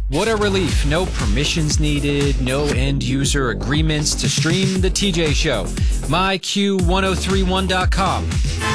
What a relief. No permissions needed, no end-user agreements to stream The TJ Show. MyQ1031.com.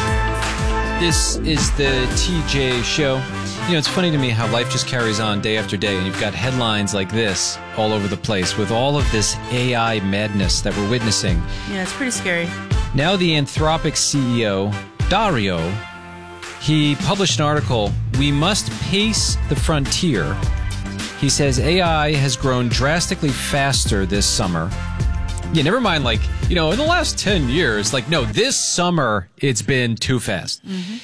This is The TJ Show. You know, it's funny to me how life just carries on day after day, and you've got headlines like this all over the place with all of this AI madness that we're witnessing. Yeah, it's pretty scary. Now the Anthropic CEO, Dario, he published an article, "We Must Pace the Frontier." He says AI has grown drastically faster this summer. Yeah, never mind, like, you know, in the last 10 years, like, no, this summer it's been too fast. Mm-hmm.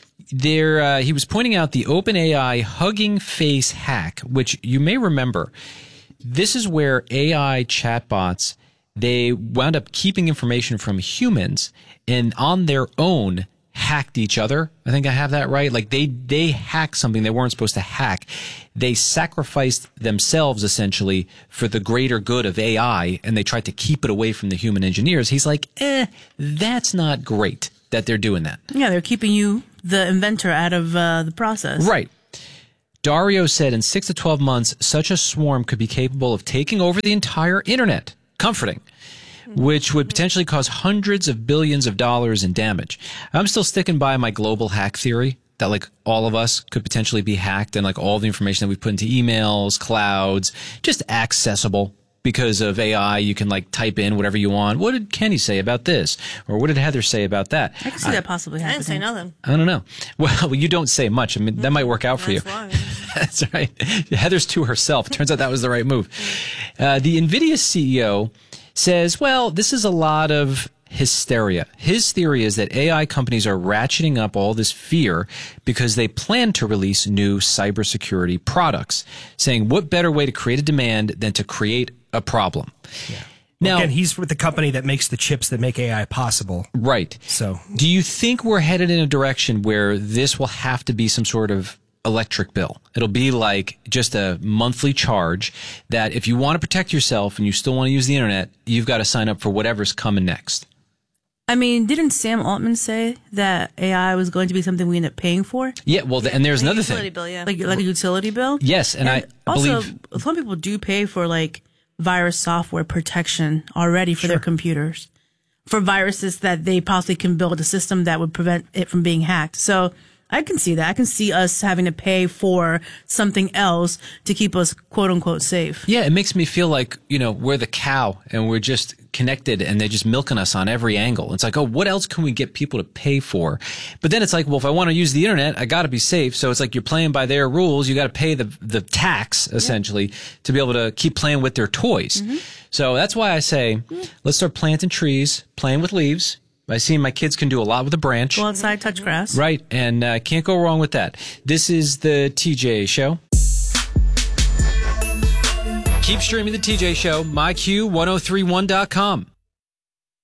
He was pointing out the OpenAI Hugging Face hack, which you may remember. This is where AI chatbots, they wound up keeping information from humans and on their own hacked each other. I think I have that right. Like they hacked something they weren't supposed to hack. They sacrificed themselves essentially for the greater good of AI, and they tried to keep it away from the human engineers. He's like, that's not great that they're doing that. Yeah, they're keeping you, the inventor, out of the process. Right. Dario said in 6 to 12 months, such a swarm could be capable of taking over the entire internet. Comforting. Which would potentially cause hundreds of billions of dollars in damage. I'm still sticking by my global hack theory that like all of us could potentially be hacked and like all the information that we put into emails, clouds, just accessible. Because of AI, you can like type in whatever you want. What did Kenny say about this? Or what did Heather say about that? I can see that possibly happening. I didn't say nothing. I don't know. Well, you don't say much. I mean, that might work out for you. Why. That's right. Heather's to herself. Turns out that was the right move. The NVIDIA CEO says, well, this is a lot of hysteria. His theory is that AI companies are ratcheting up all this fear because they plan to release new cybersecurity products, saying what better way to create a demand than to create a problem. Yeah. Now, again, he's with the company that makes the chips that make AI possible. Right. So, do you think we're headed in a direction where this will have to be some sort of electric bill? It'll be like just a monthly charge that if you want to protect yourself and you still want to use the internet, you've got to sign up for whatever's coming next. I mean, didn't Sam Altman say that AI was going to be something we end up paying for? Yeah, well, and there's another utility thing. Bill, yeah. Like a utility bill? Yes, and I also, believe some people do pay for like virus software protection already for their computers, for viruses that they possibly can build a system that would prevent it from being hacked. So I can see that. I can see us having to pay for something else to keep us quote unquote safe. Yeah, it makes me feel like, you know, we're the cow and we're just connected and they're just milking us on every angle. It's like, oh, what else can we get people to pay for? But then it's like, well, if I want to use the internet, I got to be safe. So it's like you're playing by their rules. You got to pay the tax essentially to be able to keep playing with their toys. Mm-hmm. So that's why I say, let's start planting trees, playing with leaves. I see my kids can do a lot with a branch. Go outside, touch grass. Right, and can't go wrong with that. This is The TJ Show. Keep streaming The TJ Show, myQ1031.com.